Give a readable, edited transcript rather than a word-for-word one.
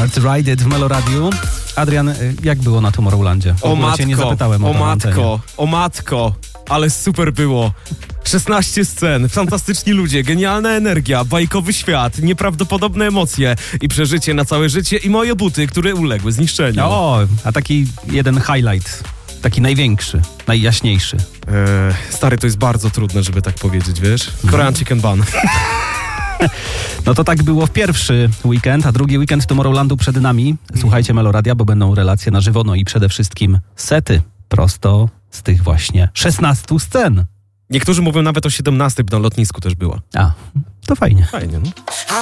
Start Ride It w Meloradiu. Adrian, jak było na Tomorrowlandzie? O matko, cię nie zapytałem o matko, ale super było. 16 scen, fantastyczni ludzie, genialna energia, bajkowy świat, nieprawdopodobne emocje i przeżycie na całe życie i moje buty, które uległy zniszczeniu. O, a taki jeden highlight, taki największy, najjaśniejszy. Stary, to jest bardzo trudne, żeby tak powiedzieć, wiesz? Korean Chicken Bun. No to tak było w pierwszy weekend, a drugi weekend Tomorrowlandu przed nami. Słuchajcie Meloradia, bo będą relacje na żywo, no i przede wszystkim sety prosto z tych właśnie 16 scen. Niektórzy mówią nawet o 17, bo na lotnisku też była. A, to fajnie. Fajnie, no.